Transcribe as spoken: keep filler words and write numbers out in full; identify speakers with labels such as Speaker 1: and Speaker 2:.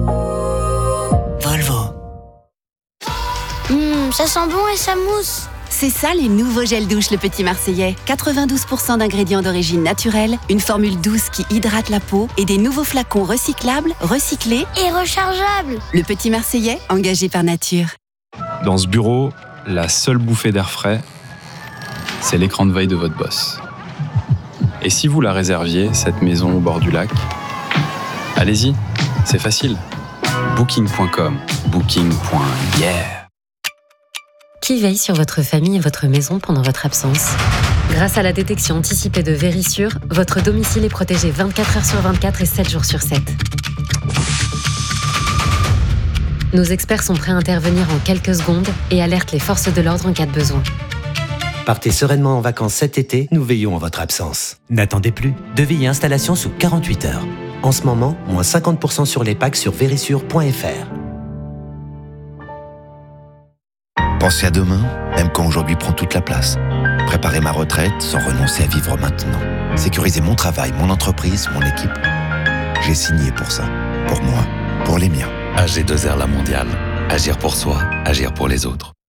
Speaker 1: Volvo.
Speaker 2: Hum, ça sent bon et ça mousse.
Speaker 3: C'est ça les nouveaux gels douche Le Petit Marseillais. quatre-vingt-douze pour cent d'ingrédients d'origine naturelle, une formule douce qui hydrate la peau et des nouveaux flacons recyclables, recyclés
Speaker 2: et rechargeables.
Speaker 3: Le Petit Marseillais, engagé par nature.
Speaker 4: Dans ce bureau, la seule bouffée d'air frais, c'est l'écran de veille de votre boss. Et si vous la réserviez, cette maison au bord du lac, allez-y, c'est facile. Booking point com, booking point yeah.
Speaker 5: Qui veille sur votre famille et votre maison pendant votre absence ? Grâce à la détection anticipée de Vérissure, votre domicile est protégé vingt-quatre heures sur vingt-quatre et sept jours sur sept. Nos experts sont prêts à intervenir en quelques secondes et alertent les forces de l'ordre en cas de besoin.
Speaker 1: Partez sereinement en vacances cet été, nous veillons en votre absence. N'attendez plus, devis et installation sous quarante-huit heures. En ce moment, moins cinquante pour cent sur les packs sur vérissure point f r.
Speaker 6: Pensez à demain, même quand aujourd'hui prend toute la place. Préparer ma retraite sans renoncer à vivre maintenant. Sécuriser mon travail, mon entreprise, mon équipe. J'ai signé pour ça. Pour moi, pour les miens.
Speaker 7: A G deux R La Mondiale. Agir pour soi, agir pour les autres.